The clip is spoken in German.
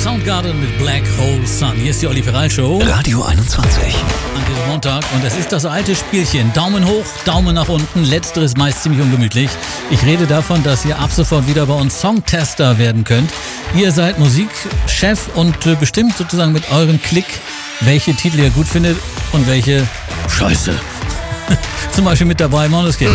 Soundgarden mit Black Hole Sun. Hier ist die Olli Ferrell Show. Radio 21. An diesem Montag. Und es ist das alte Spielchen. Daumen hoch, Daumen nach unten. Letzteres meist ziemlich ungemütlich. Ich rede davon, dass ihr ab sofort wieder bei uns Songtester werden könnt. Ihr seid Musikchef und bestimmt sozusagen mit eurem Klick, welche Titel ihr gut findet und welche Scheiße. Zum Beispiel mit dabei Måneskin.